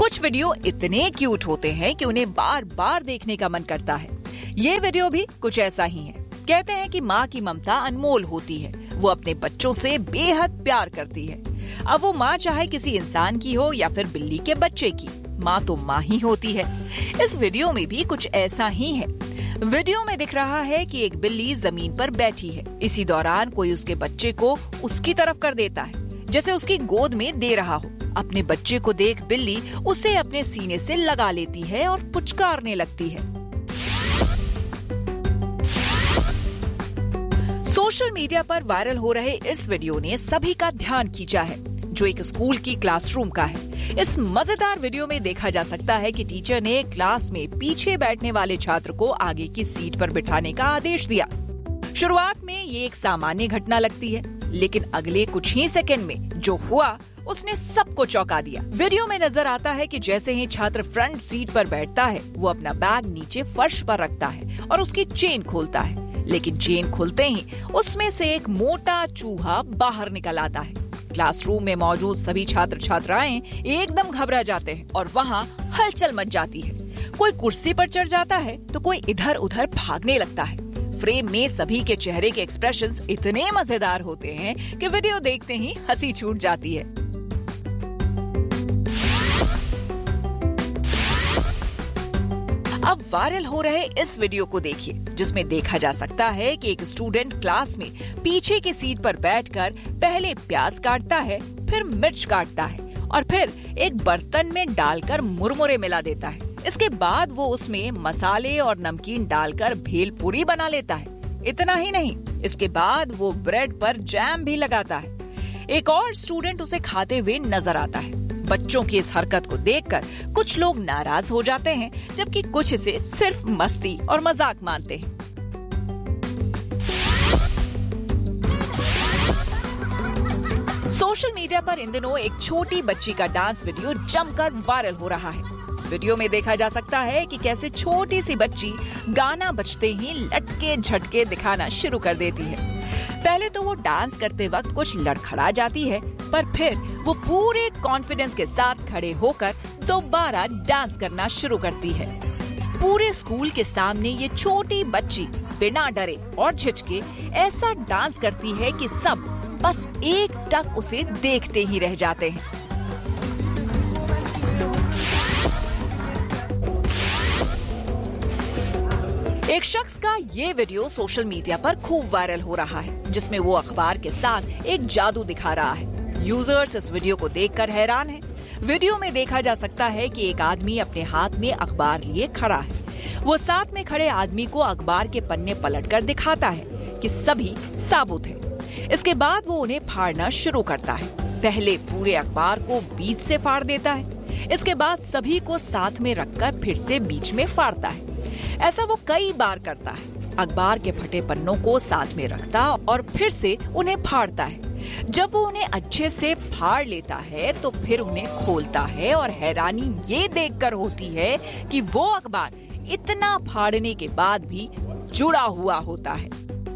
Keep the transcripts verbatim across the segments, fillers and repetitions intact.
कुछ वीडियो इतने क्यूट होते हैं कि उन्हें बार बार देखने का मन करता है। ये वीडियो भी कुछ ऐसा ही है। कहते हैं कि माँ की ममता अनमोल होती है, वो अपने बच्चों से बेहद प्यार करती है। अब वो माँ चाहे किसी इंसान की हो या फिर बिल्ली के बच्चे की, माँ तो माँ ही होती है। इस वीडियो में भी कुछ ऐसा ही है। वीडियो में दिख रहा है कि एक बिल्ली जमीन पर बैठी है। इसी दौरान कोई उसके बच्चे को उसकी तरफ कर देता है, जैसे उसकी गोद में दे रहा हो। अपने बच्चे को देख बिल्ली उसे अपने सीने से लगा लेती है और पुचकारने लगती है। सोशल मीडिया पर वायरल हो रहे इस वीडियो ने सभी का ध्यान खींचा है, जो एक स्कूल की क्लासरूम का है। इस मजेदार वीडियो में देखा जा सकता है कि टीचर ने क्लास में पीछे बैठने वाले छात्र को आगे की सीट पर बिठाने का आदेश दिया। शुरुआत में ये एक सामान्य घटना लगती है, लेकिन अगले कुछ ही सेकंड में जो हुआ उसने सबको चौंका दिया। वीडियो में नजर आता है कि जैसे ही छात्र फ्रंट सीट पर बैठता है, वो अपना बैग नीचे फर्श पर रखता है और उसकी चेन खोलता है। लेकिन चेन खुलते ही उसमें से एक मोटा चूहा बाहर निकल आता है। क्लासरूम में मौजूद सभी छात्र छात्राएं एकदम घबरा जाते हैं और वहाँ हलचल मच जाती है। कोई कुर्सी पर चढ़ जाता है तो कोई इधर उधर भागने लगता है। फ्रेम में सभी के चेहरे के एक्सप्रेशंस इतने मजेदार होते हैं कि वीडियो देखते ही हंसी छूट जाती है। अब वायरल हो रहे इस वीडियो को देखिए, जिसमें देखा जा सकता है कि एक स्टूडेंट क्लास में पीछे की सीट पर बैठकर पहले प्याज काटता है, फिर मिर्च काटता है और फिर एक बर्तन में डालकर मुरमुरे मिला देता है। इसके बाद वो उसमें मसाले और नमकीन डालकर भेलपूरी बना लेता है। इतना ही नहीं, इसके बाद वो ब्रेड पर जैम भी लगाता है। एक और स्टूडेंट उसे खाते हुए नजर आता है। बच्चों की इस हरकत को देखकर कुछ लोग नाराज हो जाते हैं, जबकि कुछ इसे सिर्फ मस्ती और मजाक मानते हैं। सोशल मीडिया पर इन दिनों एक छोटी बच्ची का डांस वीडियो जमकर वायरल हो रहा है। वीडियो में देखा जा सकता है कि कैसे छोटी सी बच्ची गाना बजते ही लटके झटके दिखाना शुरू कर देती है। पहले तो वो डांस करते वक्त कुछ लड़खड़ा जाती है, पर फिर वो पूरे कॉन्फिडेंस के साथ खड़े होकर दोबारा डांस करना शुरू करती है। पूरे स्कूल के सामने ये छोटी बच्ची बिना डरे और झिझके ऐसा डांस करती है कि सब बस एक टक उसे देखते ही रह जाते हैं। एक शख्स का ये वीडियो सोशल मीडिया पर खूब वायरल हो रहा है, जिसमें वो अखबार के साथ एक जादू दिखा रहा है। यूजर्स इस वीडियो को देखकर हैरान हैं। वीडियो में देखा जा सकता है कि एक आदमी अपने हाथ में अखबार लिए खड़ा है। वो साथ में खड़े आदमी को अखबार के पन्ने पलटकर दिखाता है कि सभी साबुत हैं। इसके बाद वो उन्हें फाड़ना शुरू करता है। पहले पूरे अखबार को बीच से फाड़ देता है, इसके बाद सभी को साथ में रखकर फिर से बीच में फाड़ता है। ऐसा वो कई बार करता है। अखबार के फटे पन्नों को साथ में रखता और फिर से उन्हें फाड़ता है। जब वो उन्हें अच्छे से फाड़ लेता है तो फिर उन्हें खोलता है और हैरानी ये देखकर होती है कि वो अखबार इतना फाड़ने के बाद भी जुड़ा हुआ होता है।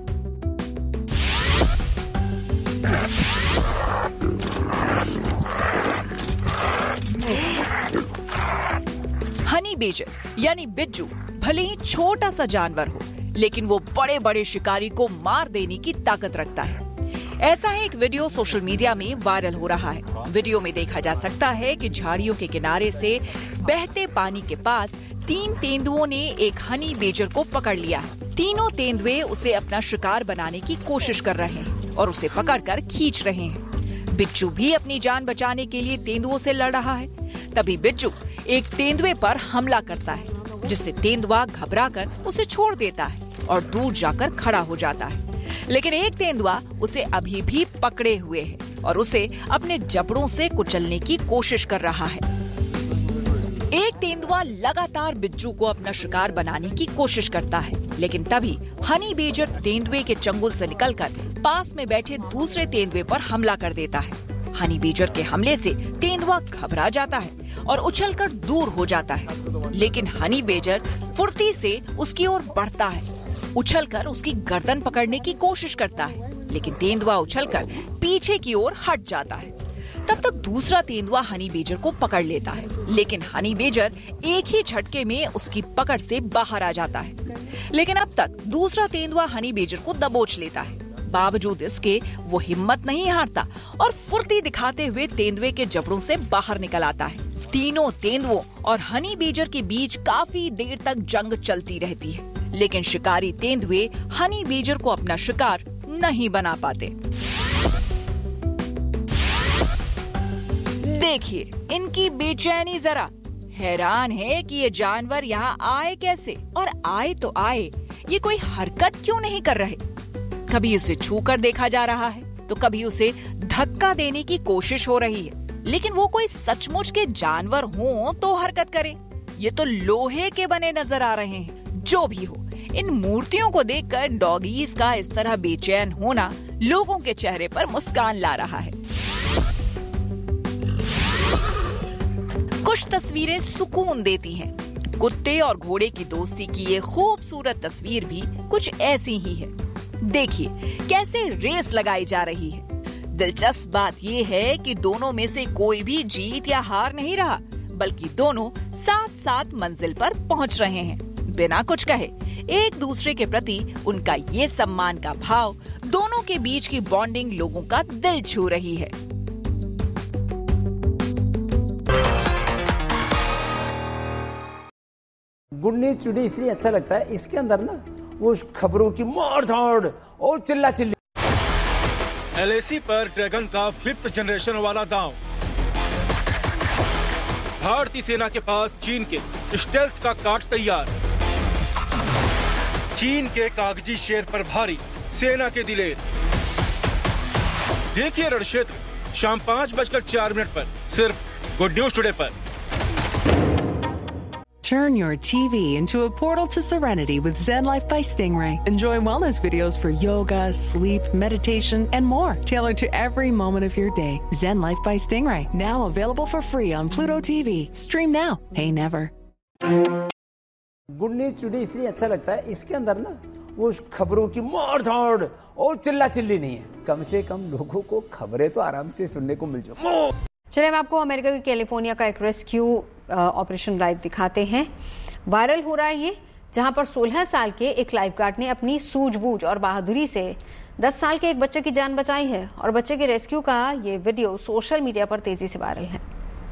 हनी बेजर यानी बिज्जू भले ही छोटा सा जानवर हो, लेकिन वो बड़े बड़े शिकारी को मार देने की ताकत रखता है। ऐसा ही एक वीडियो सोशल मीडिया में वायरल हो रहा है। वीडियो में देखा जा सकता है कि झाड़ियों के किनारे से बहते पानी के पास तीन तेंदुओं ने एक हनी बेजर को पकड़ लिया है। तीनों तेंदुए उसे अपना शिकार बनाने की कोशिश कर रहे हैं और उसे पकड़कर खींच रहे हैं। बिच्छू भी अपनी जान बचाने के लिए तेंदुओं से लड़ रहा है। तभी बिच्छू एक तेंदुए पर हमला करता है, जिससे तेंदुआ घबराकर उसे छोड़ देता है और दूर जाकर खड़ा हो जाता है। लेकिन एक तेंदुआ उसे अभी भी पकड़े हुए है और उसे अपने जबड़ों से कुचलने की कोशिश कर रहा है। एक तेंदुआ लगातार बिच्छू को अपना शिकार बनाने की कोशिश करता है, लेकिन तभी हनी बेजर तेंदुए के चंगुल से निकलकर पास में बैठे दूसरे तेंदुए पर हमला कर देता है। हनी बेजर के हमले से तेंदुआ घबरा जाता है और उछलकर दूर हो जाता है, लेकिन हनी बेजर फुर्ती से उसकी ओर बढ़ता है, उछलकर उसकी गर्दन पकड़ने की कोशिश करता है, लेकिन तेंदुआ उछलकर पीछे की ओर हट जाता है। तब तक दूसरा तेंदुआ हनी बेजर को पकड़ लेता है, लेकिन हनी बेजर एक ही झटके में उसकी पकड़ से बाहर आ जाता है। लेकिन अब तक दूसरा तेंदुआ हनी बेजर को दबोच लेता है। बावजूद इसके वो हिम्मत नहीं हारता और फुर्ती दिखाते हुए तेंदुए के जबड़ों से बाहर निकल आता है। तीनों तेंदुओं और हनी बेजर के बीच काफी देर तक जंग चलती रहती है, लेकिन शिकारी तेंदुए हनी बेजर को अपना शिकार नहीं बना पाते। देखिए इनकी बेचैनी जरा, हैरान है कि ये जानवर यहाँ आए कैसे, और आए तो आए, ये कोई हरकत क्यों नहीं कर रहे। कभी उसे छू कर देखा जा रहा है तो कभी उसे धक्का देने की कोशिश हो रही है, लेकिन वो कोई सचमुच के जानवर हो तो हरकत करें। ये तो लोहे के बने नजर आ रहे हैं। जो भी हो, इन मूर्तियों को देखकर डॉगीज का इस तरह बेचैन होना लोगों के चेहरे पर मुस्कान ला रहा है। कुछ तस्वीरें सुकून देती हैं। कुत्ते और घोड़े की दोस्ती की ये खूबसूरत तस्वीर भी कुछ ऐसी ही है। देखिए कैसे रेस लगाई जा रही है। दिलचस्प बात ये है कि दोनों में से कोई भी जीत या हार नहीं रहा, बल्कि दोनों साथ साथ मंजिल पर पहुंच रहे हैं बिना कुछ कहे। एक दूसरे के प्रति उनका ये सम्मान का भाव, दोनों के बीच की बॉन्डिंग लोगों का दिल छू रही है। गुड न्यूज टुडे इसलिए अच्छा लगता है, इसके अंदर ना वो खबरों की मार धाड़ और चिल्ला चिल्ली। एलएसी पर ड्रैगन का फिफ्थ जनरेशन वाला दांव। भारतीय सेना के पास चीन के स्टेल्थ का काट तैयार। चीन के कागजी शेर पर भारी सेना के दिलेर। देखिए रण क्षेत्र शाम पाँच बजकर चार मिनट पर सिर्फ गुड न्यूज टुडे पर। Turn your T V into a portal to serenity with Zen Life by Stingray. Enjoy wellness videos for yoga, sleep, meditation, and more, tailored to every moment of your day. Zen Life by Stingray, now available for free on Pluto T V. Stream now, pay never. Good news today इसलिए अच्छा लगता है, इसके अंदर ना वो खबरों की मार धाड़ और चिल्ला चिल्ली नहीं है। कम से कम लोगों को खबरें तो आराम से सुनने को मिल जाए। चलिए हम आपको अमेरिका की कैलिफोर्निया का एक रेस्क्यू ऑपरेशन लाइव दिखाते हैं। वायरल हो रहा है ये, जहां पर सोलह साल के एक लाइफगार्ड ने अपनी सूझबूझ और बहादुरी से दस साल के एक बच्चे की जान बचाई है, और बच्चे के रेस्क्यू का ये वीडियो सोशल मीडिया पर तेजी से वायरल है।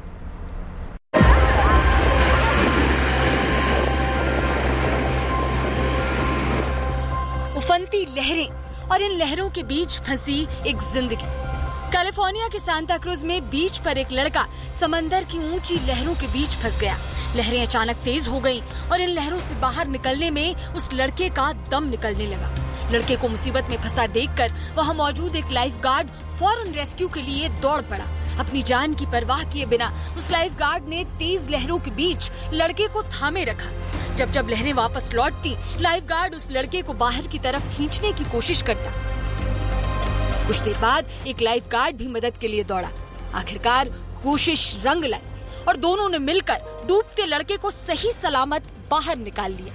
उफनती लहरें और इन लहरों के बीच फंसी एक जिंदगी। कैलिफोर्निया के सांता क्रूज में बीच पर एक लड़का समंदर की ऊंची लहरों के बीच फंस गया। लहरें अचानक तेज हो गईं और इन लहरों से बाहर निकलने में उस लड़के का दम निकलने लगा। लड़के को मुसीबत में फंसा देखकर वहां मौजूद एक लाइफ गार्ड फौरन रेस्क्यू के लिए दौड़ पड़ा। अपनी जान की परवाह किए बिना उस लाइफ गार्ड ने तेज लहरों के बीच लड़के को थामे रखा। जब जब लहरें वापस लौटती, लाइफ गार्ड उस लड़के को बाहर की तरफ खींचने की कोशिश करता। कुछ देर बाद एक लाइफ गार्ड भी मदद के लिए दौड़ा। आखिरकार कोशिश रंग लाई और दोनों ने मिलकर डूबते लड़के को सही सलामत बाहर निकाल लिया।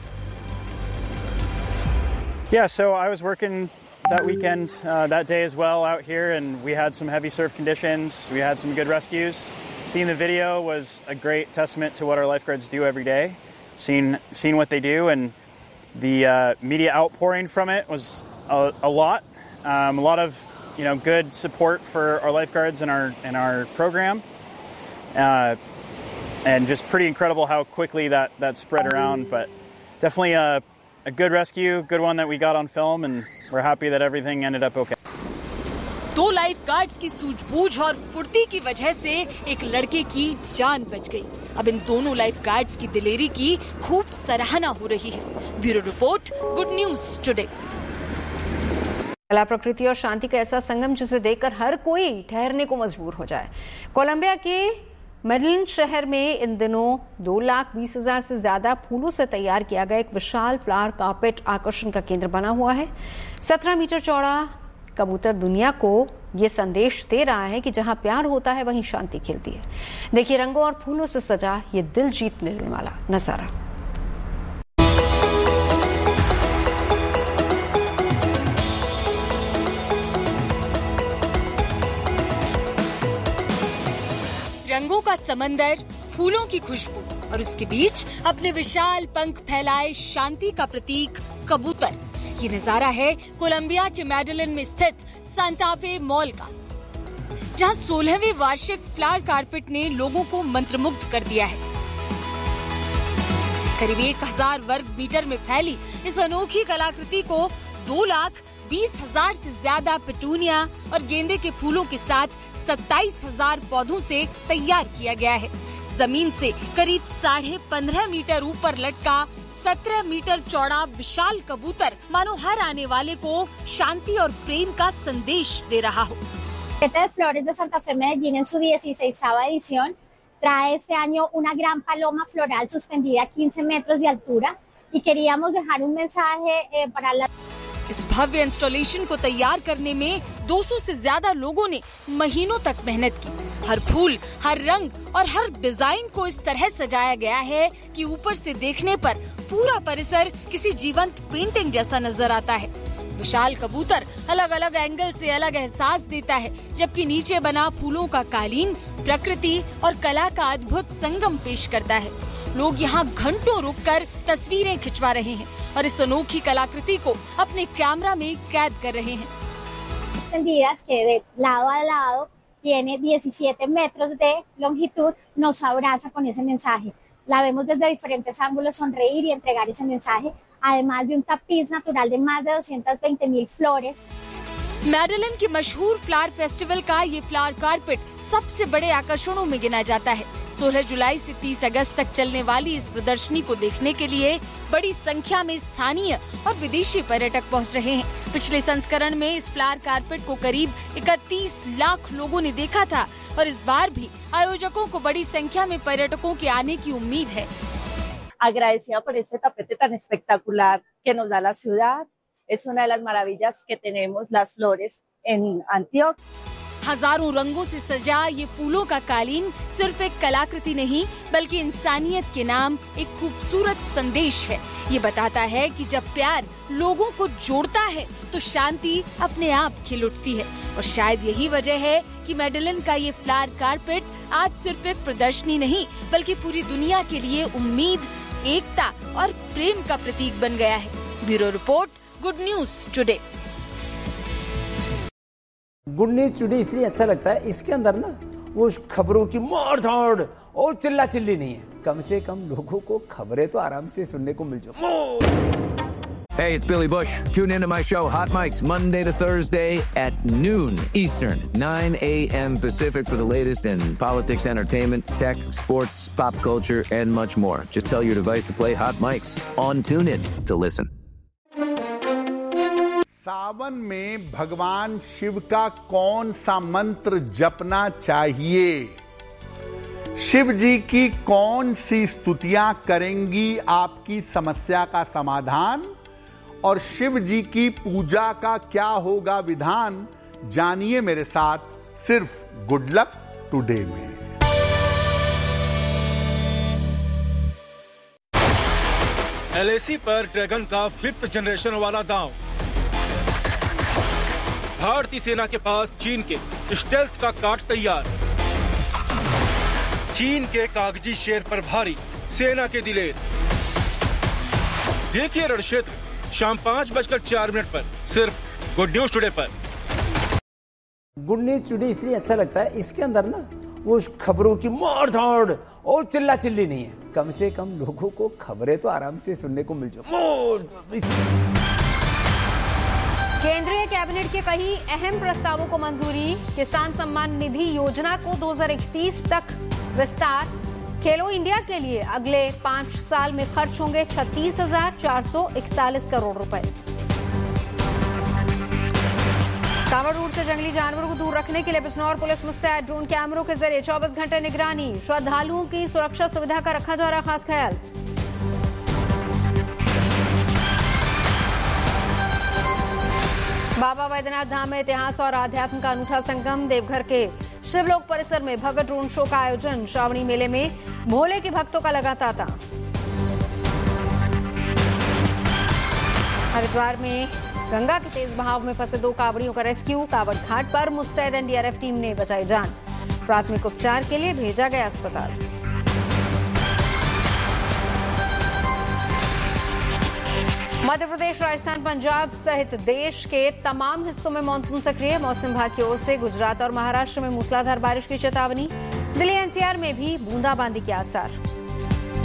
Yeah, so I was working that weekend, uh, that day as well out here, and we had some heavy surf conditions. We had some good rescues. Seeing the video was a great testament to what our lifeguards do every day. Seeing, seeing what they do, and the uh, media outpouring from it was a, a lot. Um, a lot of you know good support for our lifeguards and our and our program, uh, and just pretty incredible how quickly that that spread around. But definitely a a good rescue, good one that we got on film, and we're happy that everything ended up okay. दो life guards की सूझबूझ और फुर्ती की वजह से एक लड़के की जान बच गई। अब इन दोनों लाइफ गार्ड्स की दिलेरी की खूब सराहना हो रही है। Bureau report, good news today. कला, प्रकृति और शांति का ऐसा संगम जिसे देखकर हर कोई ठहरने को मजबूर हो जाए। कोलंबिया के मेडलिन शहर में इन दिनों दो लाख बीस हजार से ज्यादा फूलों से तैयार किया गया एक विशाल फ्लावर कार्पेट आकर्षण का केंद्र बना हुआ है। सत्रह मीटर चौड़ा कबूतर दुनिया को ये संदेश दे रहा है कि जहां प्यार होता है वहीं शांति खिलती है। देखिए रंगों और फूलों से सजा ये दिल जीत लेने वाला नजारा। रंगों का समंदर, फूलों की खुशबू और उसके बीच अपने विशाल पंख फैलाए शांति का प्रतीक कबूतर। ये नजारा है कोलंबिया के मेडेलिन में स्थित सांता फे मॉल का, जहां सोलहवीं वार्षिक फ्लावर कारपेट ने लोगों को मंत्रमुग्ध कर दिया है। करीब एक हजार वर्ग मीटर में फैली इस अनोखी कलाकृति को दो लाख बीस हजार से ज्यादा पेटूनिया और गेंदे के फूलों के साथ सत्ताईस हजार पौधों से तैयार किया गया है। जमीन से करीब साढ़े पंद्रह मीटर ऊपर लटका सत्रह मीटर चौड़ा विशाल कबूतर मानो हर आने वाले को शांति और प्रेम का संदेश दे रहा हो। Flores de Santa Fe Medellín en su dieciséisava edición trae este año una gran paloma floral suspendida a quince metros de altura y queríamos dejar un mensaje eh, para la इस भव्य इंस्टॉलेशन को तैयार करने में दो सौ से ज्यादा लोगों ने महीनों तक मेहनत की। हर फूल, हर रंग और हर डिजाइन को इस तरह सजाया गया है कि ऊपर से देखने पर पूरा परिसर किसी जीवंत पेंटिंग जैसा नजर आता है। विशाल कबूतर अलग अलग एंगल से अलग एहसास देता है, जबकि नीचे बना फूलों का कालीन प्रकृति और कला का अद्भुत संगम पेश करता है। लोग यहाँ घंटों रुककर तस्वीरें खिंचवा रहे हैं और इस अनोखी कलाकृति को अपने कैमरा में कैद कर रहे हैं। extendidas que de lado a lado tiene diecisiete metros de longitud, nos abraza con ese mensaje. La vemos desde diferentes ángulos sonreír y entregar ese mensaje, además de un tapiz natural de más de doscientas veinte mil flores. Madeline के मशहूर flower festival का ये flower carpet सबसे बड़े आकर्षणों में गिना जाता है। सोलह जुलाई से तीस अगस्त तक चलने वाली इस प्रदर्शनी को देखने के लिए बड़ी संख्या में स्थानीय और विदेशी पर्यटक पहुंच रहे हैं। पिछले संस्करण में इस फ्लावर कारपेट को करीब इकतीस लाख लोगों ने देखा था और इस बार भी आयोजकों को बड़ी संख्या में पर्यटकों के आने की उम्मीद है। Agradecida por este tapete tan espectacular que nos da la ciudad. Es una de las maravillas que tenemos las flores en Antioquia. हजारों रंगों से सजा ये फूलों का कालीन सिर्फ एक कलाकृति नहीं, बल्कि इंसानियत के नाम एक खूबसूरत संदेश है। ये बताता है कि जब प्यार लोगों को जोड़ता है तो शांति अपने आप खिल उठती है। और शायद यही वजह है कि मेडेलिन का ये फ्लावर कारपेट आज सिर्फ एक प्रदर्शनी नहीं, बल्कि पूरी दुनिया के लिए उम्मीद, एकता और प्रेम का प्रतीक बन गया है। Bureau report, good news today. Good news today इसलिए अच्छा लगता है, इसके अंदर ना वो खबरों की मार धाड़ और चिल्ला चिल्ली नहीं है। कम से कम लोगों को खबरें तो आराम से सुनने को मिल जाए। Hey, it's Billy Bush. Tune into my show, Hot Mics, Monday to Thursday at noon Eastern, nine a.m. Pacific for the latest in politics, entertainment, tech, sports, pop culture, and much more. Just tell your device to play Hot Mics on TuneIn to listen. सावन में भगवान शिव का कौन सा मंत्र जपना चाहिए? शिव जी की कौन सी स्तुतियां करेंगी आपकी समस्या का समाधान? और शिव जी की पूजा का क्या होगा विधान? जानिए मेरे साथ सिर्फ गुड लक टुडे में। एल आई सी पर ड्रैगन का फिफ्थ जनरेशन वाला दांव। भारतीय सेना के पास चीन के स्टेल्थ का काट तैयार। चीन के कागजी शेर पर भारी सेना के दिलेर। देखिए रण क्षेत्र शाम पांच बजकर चार मिनट पर सिर्फ गुड न्यूज टुडे पर। गुड न्यूज टुडे इसलिए अच्छा लगता है, इसके अंदर ना वो खबरों की मार धाड़ और चिल्ला चिल्ली नहीं है। कम से कम लोगों को खबरें तो आराम से सुनने को मिल जाए। केंद्रीय कैबिनेट के कई अहम प्रस्तावों को मंजूरी। किसान सम्मान निधि योजना को दो हज़ार इकतीस तक विस्तार। खेलो इंडिया के लिए अगले पांच साल में खर्च होंगे छत्तीस हजार चार सौ इकतालीस करोड़ रुपए। कांवड़ रूट से जंगली जानवरों को दूर रखने के लिए बिजनौर पुलिस मुस्तैद। ड्रोन कैमरों के जरिए चौबीस घंटे निगरानी। श्रद्धालुओं की सुरक्षा सुविधा का रखा जा रहा खास ख्याल। बाबा बैद्यनाथ धाम में इतिहास और आध्यात्म का अनूठा संगम। देवघर के शिवलोक परिसर में भव्य ड्रोन शो का आयोजन। श्रावणी मेले में भोले के भक्तों का लगा तांता। हरिद्वार में गंगा के तेज बहाव में फंसे दो कांवड़ियों का रेस्क्यू। कांवड़ घाट पर मुस्तैद N D R F team ने बचाई जान। प्राथमिक उपचार के लिए भेजा गया अस्पताल। मध्य प्रदेश, राजस्थान, पंजाब सहित देश के तमाम हिस्सों में मानसून सक्रिय। मौसम विभाग की ओर से गुजरात और महाराष्ट्र में मूसलाधार बारिश की चेतावनी। दिल्ली एनसीआर में भी बूंदाबांदी के आसार।